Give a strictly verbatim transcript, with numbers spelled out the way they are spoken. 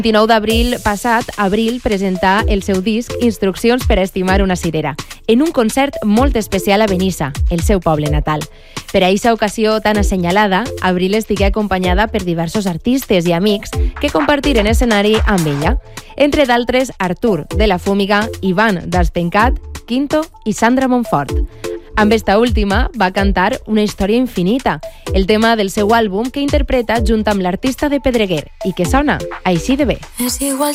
El vint-i-nou d'abril passat, Abril presentà el seu disc Instruccions per a estimar una cirera, en un concert molt especial a Benissa, el seu poble natal. Per a aquesta ocasió tan assenyalada, Abril estigué acompanyada per diversos artistes i amics que compartiren escenari amb ella. Entre d'altres, Artur, de la Fúmiga, Ivan, dels Pencat, Quinto i Sandra Montfort. Amb esta última va cantar Una història infinita, el tema del seu àlbum que interpreta junt amb l'artista de Pedreguer i que sona així de bé. És igual